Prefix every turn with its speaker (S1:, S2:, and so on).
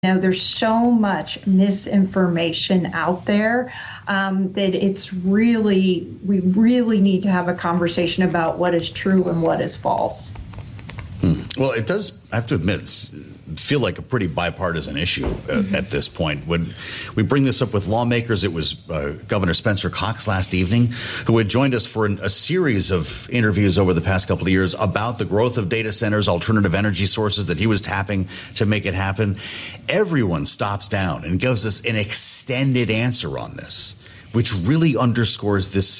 S1: There's so much misinformation out there that we really need to have a conversation about what is true and what is false.
S2: Well, it does, I have to admit, feel like a pretty bipartisan issue at this point. When we bring this up with lawmakers, it was Governor Spencer Cox last evening who had joined us for a series of interviews over the past couple of years about the growth of data centers, alternative energy sources that he was tapping to make it happen. Everyone stops down and gives us an extended answer on this, which really underscores this